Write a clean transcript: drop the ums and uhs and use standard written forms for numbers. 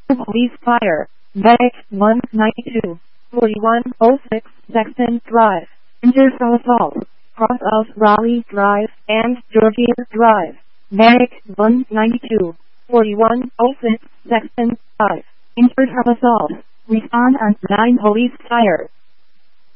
Police fire. Medic 192. 4106 Sexton Drive. Injured from assault. Cross of Raleigh Drive and Georgia Drive. Medic 192. 4106 Sexton Drive. Injured from assault. Respond on 9 police fire.